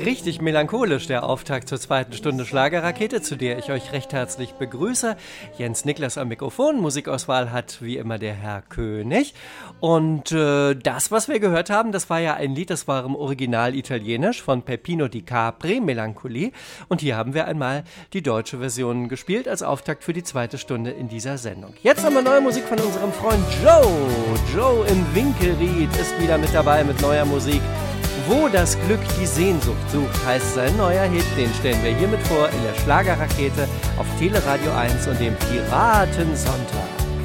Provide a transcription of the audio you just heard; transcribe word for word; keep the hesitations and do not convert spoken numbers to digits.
Richtig melancholisch der Auftakt zur zweiten Stunde Schlagerrakete, zu der ich euch recht herzlich begrüße. Jens Niklas am Mikrofon, Musikauswahl hat wie immer der Herr König. Und äh, das, was wir gehört haben, das war ja ein Lied, das war im Original italienisch von Peppino Di Capri, Melancholie. Und hier haben wir einmal die deutsche Version gespielt als Auftakt für die zweite Stunde in dieser Sendung. Jetzt haben wir neue Musik von unserem Freund Joe. Joe im Winkelried ist wieder mit dabei mit neuer Musik. Wo das Glück die Sehnsucht sucht, heißt sein neuer Hit. Den stellen wir hiermit vor in der Schlagerrakete auf Teleradio eins und dem Piratensonntag.